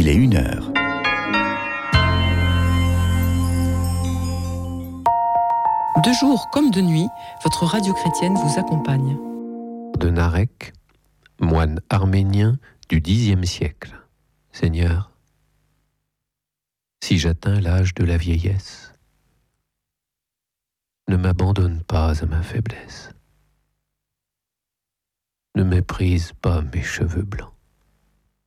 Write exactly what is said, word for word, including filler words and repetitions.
il est une heure. De jour comme de nuit, votre radio chrétienne vous accompagne. De Narek, moine arménien du dixième siècle. Seigneur, si j'atteins l'âge de la vieillesse, ne m'abandonne pas à ma faiblesse. Ne méprise pas mes cheveux blancs.